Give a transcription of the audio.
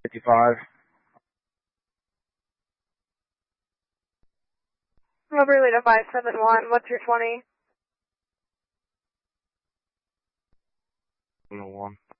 55. Moberly to 571, what's your 20? 101.